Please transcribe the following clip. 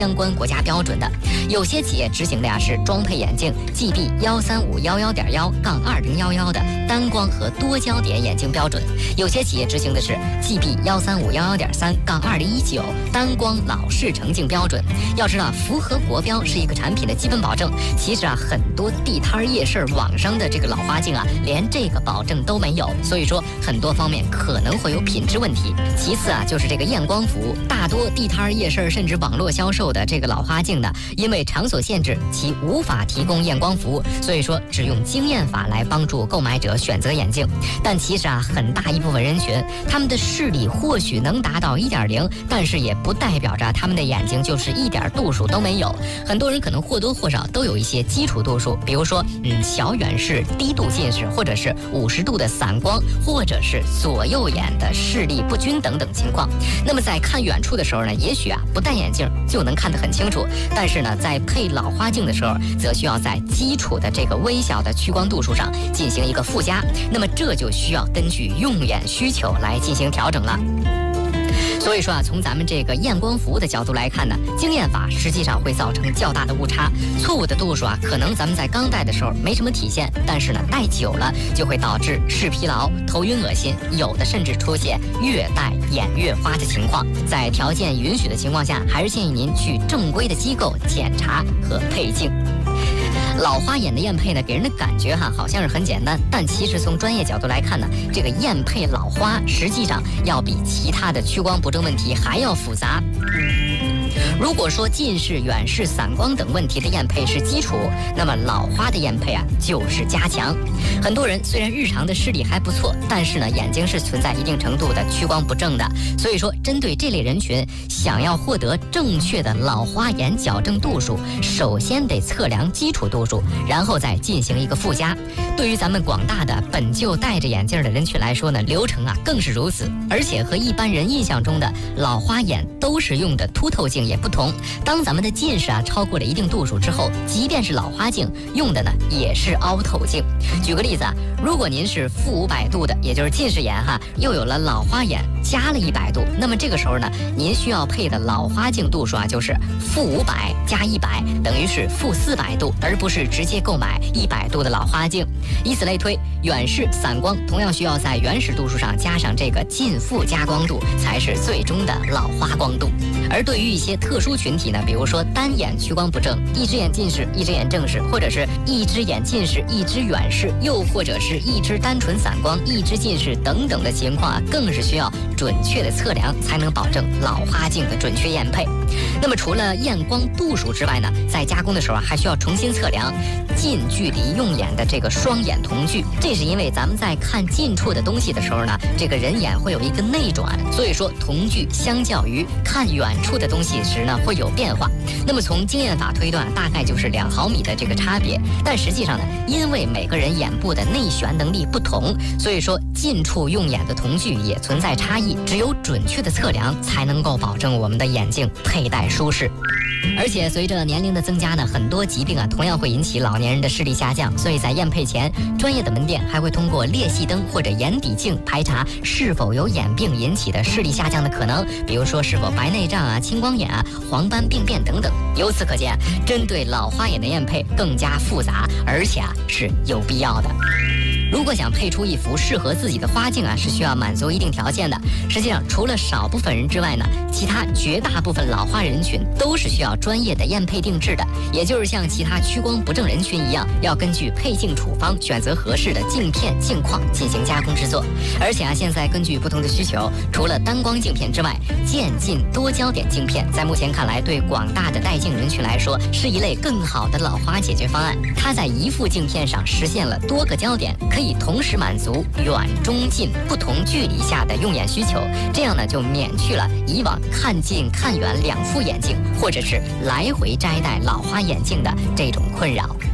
相关国家标准的。有些企业执行的呀是装配眼镜 GB13511.1-2011的单光和多焦点眼镜标准，有些企业执行的是 GB13511.3-2019单光老式成镜标准。要知道，符合国标是一个产品的基本保证。其实啊，很多地摊夜市网上的这个老花镜啊，连这个保证都没有，所以说很多方面可能会有品质问题。其次啊，就是这个验光服务，大多地摊夜市甚至网络销售的这个老花镜呢，因为场所限制，其无法提供验光服务，所以说只用经验法来帮助购买者选择眼镜。但其实啊，很大一部分人群，他们的视力或许能达到1.0，但是也不代表着他们的眼睛就是一点度数都没有。很多人可能或多或少都有一些基础度数，比如说小远视、低度近视，或者是50度的散光，或者是左右眼的视力不均等等情况。那么在看远处的时候呢，也许啊不戴眼镜就能看得很清楚，但是呢，在配老花镜的时候，则需要在基础的这个微小的屈光度数上进行一个附加，那么这就需要根据用眼需求来进行调整了。所以说啊，从咱们这个验光服务的角度来看呢，经验法实际上会造成较大的误差，错误的度数啊，可能咱们在刚戴的时候没什么体现，但是呢，戴久了就会导致视疲劳、头晕恶心，有的甚至出现越戴眼越花的情况。在条件允许的情况下，还是建议您去正规的机构检查和配镜。老花眼的验配呢，给人的感觉好像是很简单，但其实从专业角度来看呢，这个验配老花实际上要比其他的屈光不正问题还要复杂。如果说近视、远视、散光等问题的验配是基础，那么老花的验配啊就是加强。很多人虽然日常的视力还不错，但是呢眼睛是存在一定程度的屈光不正的，所以说针对这类人群，想要获得正确的老花眼矫正度数，首先得测量基础度数，然后再进行一个附加。对于咱们广大的本就戴着眼镜的人群来说呢，流程啊更是如此，而且和一般人印象中的老花眼都是用的凸透镜也不同。当咱们的近视啊超过了一定度数之后，即便是老花镜用的呢也是凹透镜。举个例子啊，如果您是负500度的，也就是近视眼又有了老花眼加了100度，那么这个时候呢，您需要配的老花镜度数啊就是负500加100，等于是负400度，而不是直接购买100度的老花镜。以此类推，远视、散光同样需要在原始度数上加上这个近负加光度，才是最终的老花光度。而对于一些特殊群体呢，比如说单眼屈光不正，一只眼近视一只眼正视，或者是一只眼近视一只远视，又或者是一只单纯散光一只近视等等的情况啊，更是需要准确的测量，才能保证老花镜的准确验配。那么除了验光度数之外呢，在加工的时候还需要重新测量近距离用眼的这个双眼同距。这是因为咱们在看近处的东西的时候呢，这个人眼会有一个内转，所以说同距相较于看远处的东西时呢会有变化。那么从经验法推断，大概就是2毫米的这个差别。但实际上呢，因为每个人眼部的内旋能力不同，所以说近处用眼的同距也存在差异。只有准确的测量，才能够保证我们的眼镜佩戴舒适。而且随着年龄的增加呢，很多疾病啊同样会引起老年人的视力下降，所以在验配前，专业的门店还会通过裂隙灯或者眼底镜排查是否有眼病引起的视力下降的可能，比如说是否白内障啊、青光眼啊、黄斑病变等等。由此可见，针对老花眼的验配更加复杂，而且是有必要的。如果想配出一副适合自己的花镜啊，是需要满足一定条件的。实际上，除了少部分人之外呢，其他绝大部分老花人群都是需要专业的验配定制的，也就是像其他屈光不正人群一样，要根据配镜处方选择合适的镜片、镜框进行加工制作。而且现在根据不同的需求，除了单光镜片之外，渐进多焦点镜片在目前看来，对广大的戴镜人群来说，是一类更好的老花解决方案。它在一副镜片上实现了多个焦点，可以同时满足远、中、近不同距离下的用眼需求，这样呢就免去了以往看近看远2副眼镜，或者是来回摘戴老花眼镜的这种困扰。